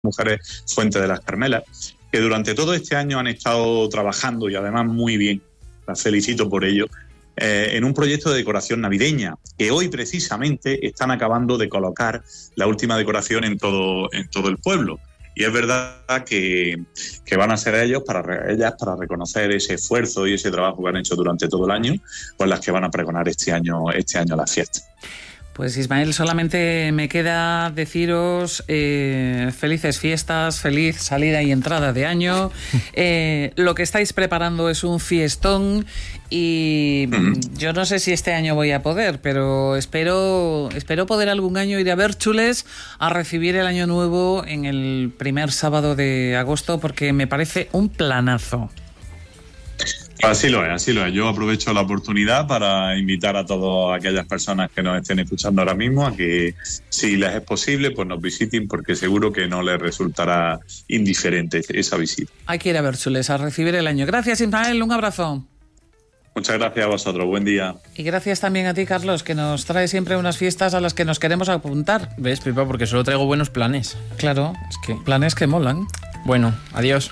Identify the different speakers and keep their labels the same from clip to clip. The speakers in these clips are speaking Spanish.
Speaker 1: Mujeres Fuente de las Carmelas, que durante todo este año han estado trabajando, y además muy bien, las felicito por ello, en un proyecto de decoración navideña, que hoy precisamente están acabando de colocar la última decoración en todo el pueblo. Y es verdad que van a ser ellas para reconocer ese esfuerzo y ese trabajo que han hecho durante todo el año, con las que van a pregonar este año las fiestas.
Speaker 2: Pues Ismael, solamente me queda deciros felices fiestas, feliz salida y entrada de año. Lo que estáis preparando es un fiestón y yo no sé si este año voy a poder, pero espero poder algún año ir a Bércholes a recibir el año nuevo en el primer sábado de agosto, porque me parece un planazo.
Speaker 1: Así lo es. Yo aprovecho la oportunidad para invitar a todas aquellas personas que nos estén escuchando ahora mismo a que, si les es posible, pues nos visiten, porque seguro que no les resultará indiferente esa visita.
Speaker 2: Hay que ir a Bércholes a recibir el año. Gracias, Ismael, un abrazo.
Speaker 1: Muchas gracias a vosotros, buen día.
Speaker 2: Y gracias también a ti, Carlos, que nos trae siempre unas fiestas a las que nos queremos apuntar.
Speaker 3: ¿Ves, Pipa? Porque solo traigo buenos planes.
Speaker 2: Claro, es que planes que molan.
Speaker 3: Bueno, adiós.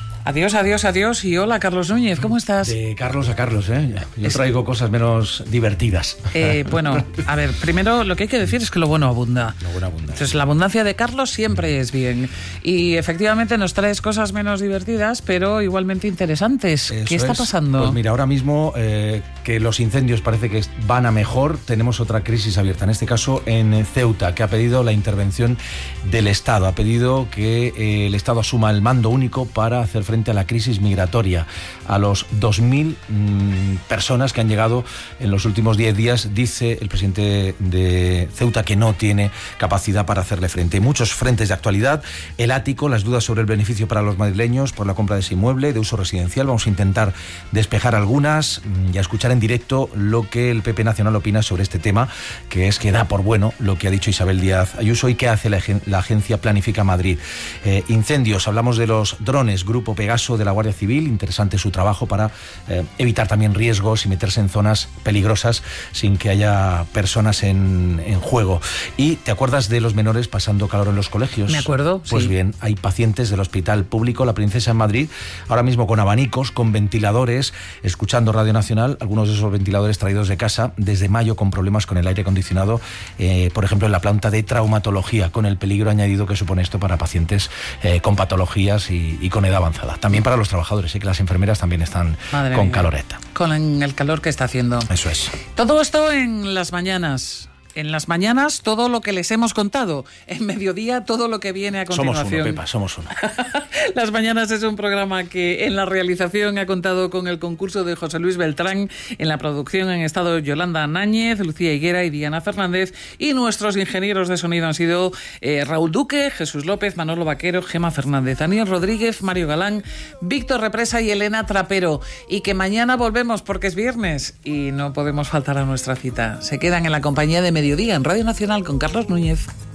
Speaker 2: Adiós. Y hola, Carlos Núñez, ¿cómo estás?
Speaker 4: De Carlos a Carlos, ¿eh? Yo traigo cosas menos divertidas.
Speaker 2: Bueno, a ver, primero lo que hay que decir es que lo bueno abunda.
Speaker 4: Lo bueno abunda.
Speaker 2: Entonces, la abundancia de Carlos siempre es bien. Y efectivamente nos traes cosas menos divertidas, pero igualmente interesantes. ¿Qué está pasando?
Speaker 4: Pues mira, ahora mismo que los incendios parece que van a mejor, tenemos otra crisis abierta, en este caso en Ceuta, que ha pedido la intervención del Estado. Ha pedido que el Estado asuma el mando único para hacer frente a la crisis migratoria, a los 2.000 personas que han llegado en los últimos 10 días. Dice el presidente de Ceuta que no tiene capacidad para hacerle frente. Muchos frentes de actualidad: el ático, las dudas sobre el beneficio para los madrileños por la compra de ese inmueble de uso residencial. Vamos a intentar despejar algunas y a escuchar en directo lo que el PP Nacional opina sobre este tema, que es que da por bueno lo que ha dicho Isabel Díaz Ayuso y que hace la agencia Planifica Madrid. Incendios, hablamos de los drones, Grupo Pegaso de la Guardia Civil. Interesante su trabajo para evitar también riesgos y meterse en zonas peligrosas sin que haya personas en juego. ¿Y te acuerdas de los menores pasando calor en los colegios?
Speaker 2: Me acuerdo,
Speaker 4: Pues
Speaker 2: sí.
Speaker 4: bien, hay pacientes del Hospital Público La Princesa en Madrid, ahora mismo con abanicos, con ventiladores, escuchando Radio Nacional, algunos de esos ventiladores traídos de casa desde mayo, con problemas con el aire acondicionado, por ejemplo en la planta de traumatología, con el peligro añadido que supone esto para pacientes con patologías y con edad avanzada. También para los trabajadores, que las enfermeras también están con caloreta.
Speaker 2: Con el calor que está haciendo.
Speaker 4: Eso es.
Speaker 2: Todo esto en las mañanas. En las mañanas todo lo que les hemos contado. En mediodía todo lo que viene a continuación.
Speaker 4: Somos uno, Pepa, somos uno.
Speaker 2: Las Mañanas es un programa que en la realización ha contado con el concurso de José Luis Beltrán, en la producción han estado Yolanda Náñez, Lucía Higuera y Diana Fernández, y nuestros ingenieros de sonido han sido Raúl Duque, Jesús López, Manolo Vaquero, Gema Fernández, Daniel Rodríguez, Mario Galán, Víctor Represa y Elena Trapero. Y que mañana volvemos porque es viernes y no podemos faltar a nuestra cita. Se quedan en la compañía de Mediodía en Radio Nacional con Carlos Núñez.